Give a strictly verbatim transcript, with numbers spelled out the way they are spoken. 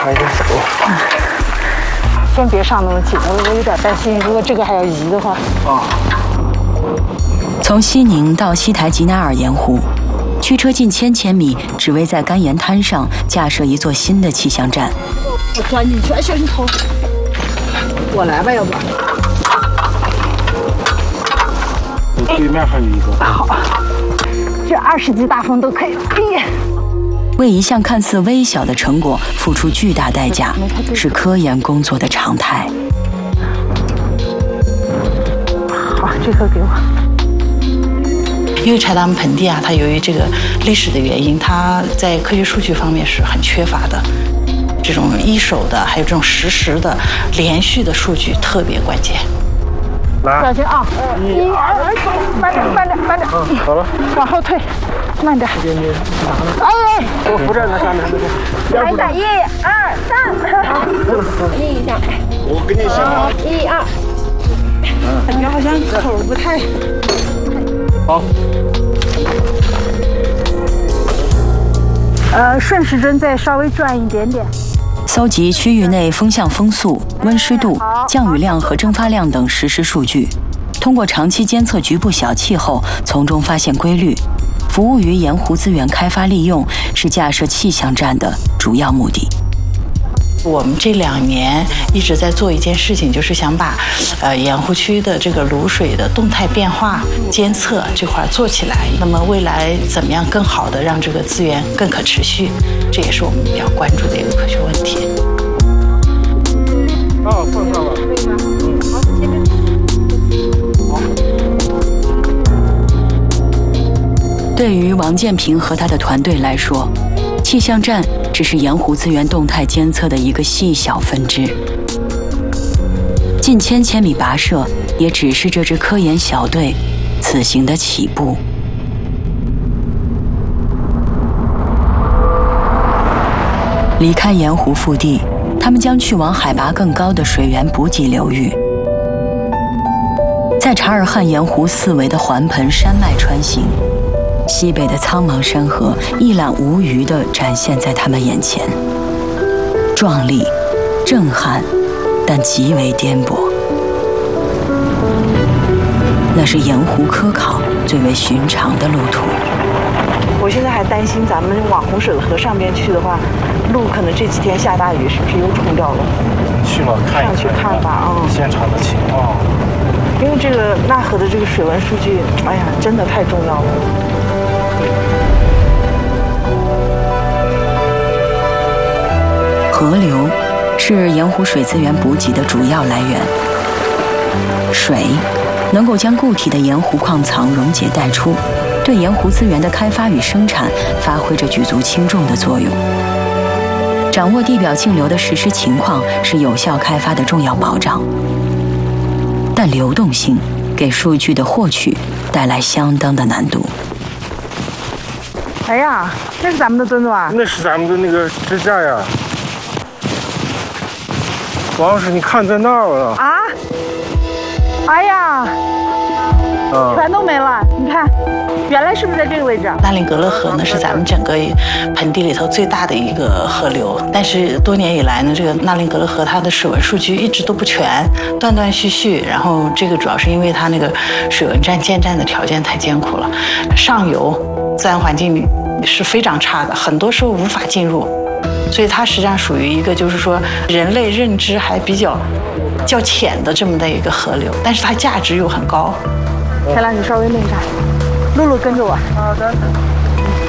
还得走。 先别上那么紧，我我有点担心，如果这个还要移的话。 啊。 从西宁到西台吉乃尔盐湖，驱车近千千米，只为在干盐滩上架设一座新的气象站。 我钻进去，小心头。我来吧，要不。 对面还有一个。 好，这二十级大风都可以了。哎。 为一项看似微小的成果付出巨大代价，是科研工作的常态。 好，这颗给我。 因为柴达木盆地啊，它由于这个历史的原因，它在科学数据方面是很缺乏的。这种一手的，还有这种实时的、连续的数据特别关键。 来， 小心啊！一、二、三，慢点，慢点，慢点。 嗯，好了， 往后退，慢点。 哎，我扶着那下面那个。 来一下，一、二、三，立一下。 我跟你讲。 一、二。感觉好像口不太。 好。 呃，顺时针再稍微转一点点。 搜集区域内风向、风速、温湿度、降雨量和蒸发量等实时数据，通过长期监测局部小气候，从中发现规律，服务于盐湖资源开发利用，是架设气象站的主要目的。 我们这两年一直在做一件事情，就是想把呃盐湖区的这个卤水的动态变化监测这块做起来。那么未来怎么样更好的让这个资源更可持续，这也是我们比较关注的一个科学问题。 哦，放上了。嗯，好，前面。好。 对于王建平和他的团队来说，气象站只是盐湖资源动态监测的一个细小分支，近千千米跋涉也只是这支科研小队此行的起步。离开盐湖腹地，他们将去往海拔更高的水源补给流域，在察尔汗盐湖四围的环盆山脉穿行。西北的苍茫山河一览无余地展现在他们眼前，壮丽、震撼，但极为颠簸。那是盐湖科考最为寻常的路途。 我现在还担心咱们往洪水河上边去的话，路可能这几天下大雨，是不是又冲掉了？ 去了看一看， 上去看吧，嗯， 现场的情况。 因为这个纳河的这个水文数据，哎呀，真的太重要了。 河流是盐湖水资源补给的主要来源。水能够将固体的盐湖矿藏溶解带出，对盐湖资源的开发与生产发挥着举足轻重的作用。掌握地表径流的实时情况是有效开发的重要保障，但流动性给数据的获取带来相当的难度。 哎呀，那是咱们的墩墩啊！ 那是咱们的那个支架呀。王老师，你看在那儿了啊！哎呀， 嗯， 全都没了。你看，原来是不是在这个位置？ 纳林格勒河呢是咱们整个盆地里头最大的一个河流，但是多年以来呢，这个纳林格勒河它的水文数据一直都不全，断断续续。然后这个主要是因为它那个水文站建站的条件太艰苦了，上游自然环境是非常差的，很多时候无法进入。所以它实际上属于一个，就是说人类认知还比较较浅的这么的一个河流，但是它价值又很高。 天亮，你稍微那啥，露露跟着我。好的。